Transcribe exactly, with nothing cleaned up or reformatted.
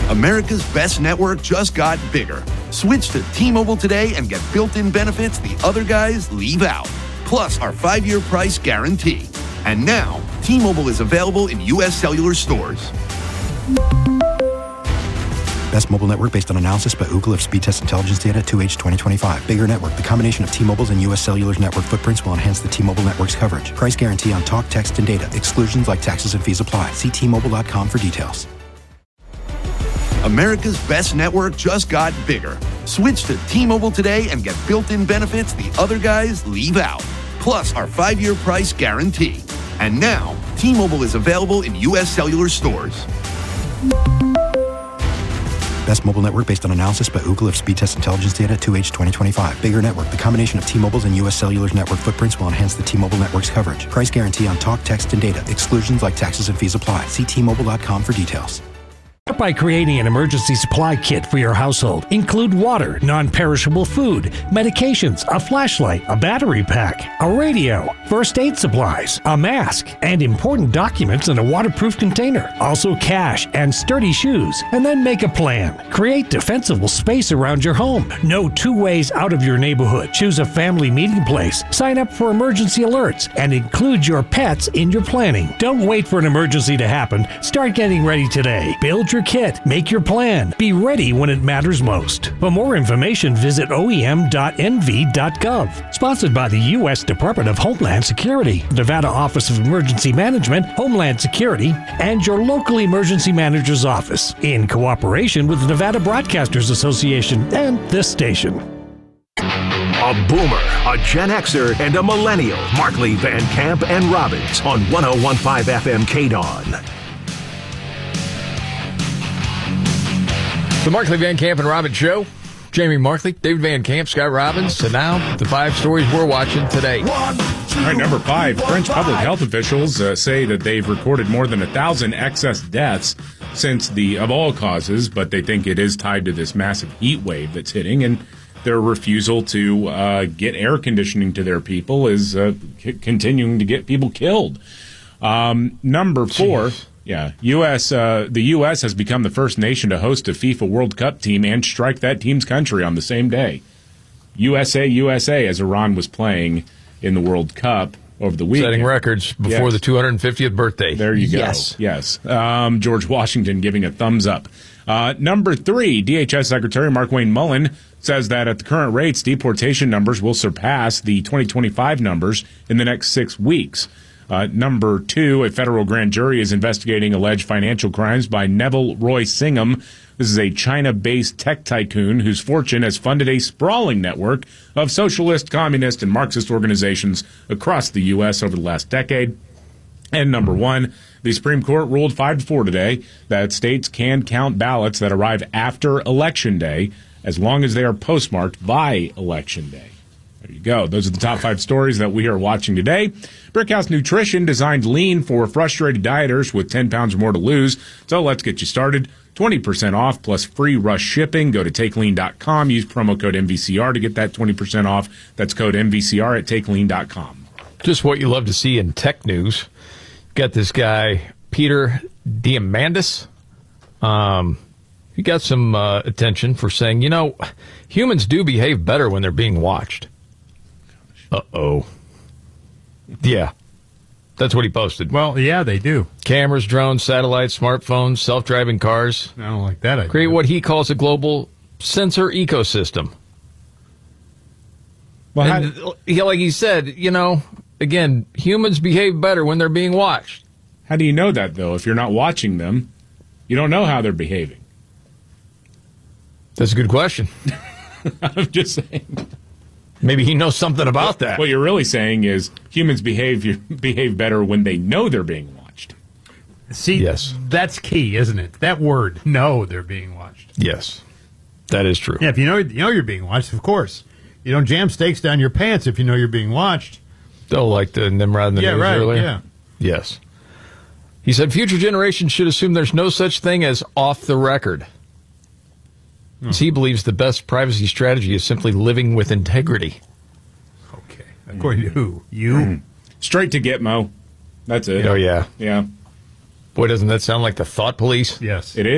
America's best network just got bigger. Switch to T-Mobile today and get built-in benefits the other guys leave out. Plus our five-year price guarantee. And now, T-Mobile is available in U S Cellular stores. Best mobile network based on analysis by Ookla of speed test intelligence data two H twenty twenty-five. Bigger network. The combination of T-Mobile's and U S Cellular's network footprints will enhance the T-Mobile network's coverage. Price guarantee on talk, text, and data. Exclusions like taxes and fees apply. See T Mobile dot com for details. America's best network just got bigger. Switch to T-Mobile today and get built-in benefits the other guys leave out. Plus our five-year price guarantee. And now, T-Mobile is available in U S Cellular stores. Best mobile network based on analysis by Ookla of speed test intelligence data two H twenty twenty-five. Bigger network. The combination of T-Mobile's and U S Cellular's network footprints will enhance the T-Mobile network's coverage. Price guarantee on talk, text, and data. Exclusions like taxes and fees apply. See T Mobile dot com for details. Start by creating an emergency supply kit for your household. Include water, non-perishable food, medications, a flashlight, a battery pack, a radio, first aid supplies, a mask, and important documents in a waterproof container. Also cash and sturdy shoes. And then make a plan. Create defensible space around your home. Know two ways out of your neighborhood. Choose a family meeting place. Sign up for emergency alerts and include your pets in your planning. Don't wait for an emergency to happen. Start getting ready today. Build your kit. Make your plan. Be ready when it matters most. For more information, visit O E M dot N V dot gov. Sponsored by the U S Department of Homeland Security, Nevada Office of Emergency Management, Homeland Security, and your local emergency manager's office, in cooperation with the Nevada Broadcasters Association and this station. A boomer, a Gen Xer, and a millennial. Markley, Van Camp, and Robbins on one oh one point five F M K D O N. The Markley, Van Camp, and Robbins Show. Jamie Markley, David Van Camp, Scott Robbins. And now, the five stories we're watching today. All right, number five. French public health officials uh, say that they've recorded more than a thousand excess deaths since the of all causes, but they think it is tied to this massive heat wave that's hitting, and their refusal to uh, get air conditioning to their people is uh, c- continuing to get people killed. Um, number four. Jeez. Yeah, U S. Uh, the U S has become the first nation to host a FIFA World Cup team and strike that team's country on the same day. U S A, U S A, as Iran was playing in the World Cup over the weekend. Setting records before yes. the two hundred fiftieth birthday. There you go. Yes. Yes. Um, George Washington giving a thumbs up. Uh, number three, D H S Secretary Markwayne Mullin says that at the current rates, deportation numbers will surpass the twenty twenty-five numbers in the next six weeks. Uh, number two, a federal grand jury is investigating alleged financial crimes by Neville Roy Singham. This is a China-based tech tycoon whose fortune has funded a sprawling network of socialist, communist, and Marxist organizations across the U S over the last decade. And number one, the Supreme Court ruled five to four today that states can count ballots that arrive after Election Day as long as they are postmarked by Election Day. There you go. Those are the top five stories that we are watching today. Brickhouse Nutrition designed lean for frustrated dieters with ten pounds or more to lose. So let's get you started. twenty percent off plus free rush shipping. Go to take lean dot com. Use promo code M V C R to get that twenty percent off. That's code M V C R at take lean dot com. Just what you love to see in tech news. Got this guy, Peter Diamandis. Um, he got some uh, attention for saying, you know, humans do behave better when they're being watched. Uh-oh. Yeah. That's what he posted. Well, yeah, they do. Cameras, drones, satellites, smartphones, self-driving cars. I don't like that idea. Create what he calls a global sensor ecosystem. Well, and how, he, like he said, you know, again, humans behave better when they're being watched. How do you know that, though? If you're not watching them, you don't know how they're behaving. That's a good question. I'm just saying. Maybe he knows something about that. What you're really saying is humans behave behave better when they know they're being watched. See, yes. That's key, isn't it? That word, know they're being watched. Yes, that is true. Yeah, if you know you know you're being watched, of course. You don't jam steaks down your pants if you know you're being watched. Oh, like the Nimrod in the yeah, news right, earlier? Yeah, yes. He said future generations should assume there's no such thing as off the record. Hmm. He believes the best privacy strategy is simply living with integrity. Okay. According to who? You? Mm. Straight to Gitmo. That's it. Oh, yeah. Yeah. Boy, doesn't that sound like the thought police? Yes. It is.